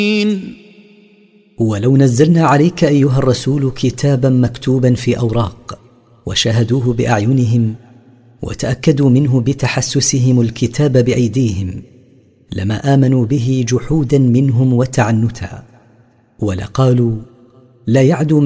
ولو نزلنا عليك أيها الرسول كتابا مكتوبا في أوراق وشاهدوه بأعينهم وتأكدوا منه بتحسسهم الكتاب بأيديهم لما آمنوا به جحودا منهم وتعنتا، ولقالوا لا يعدو